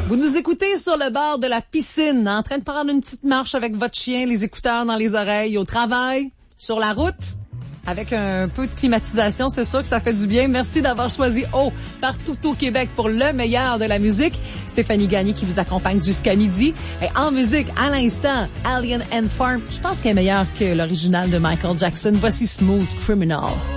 Vous nous écoutez sur le bord de la piscine, en train de prendre une petite marche avec votre chien, les écouteurs dans les oreilles, au travail, sur la route, avec un peu de climatisation, c'est sûr que ça fait du bien. Merci d'avoir choisi partout au Québec pour le meilleur de la musique. Stéphanie Gagné qui vous accompagne jusqu'à midi. Et en musique, à l'instant, Alien and Farm. Je pense qu'elle est meilleure que l'original de Michael Jackson. Voici Smooth Criminal.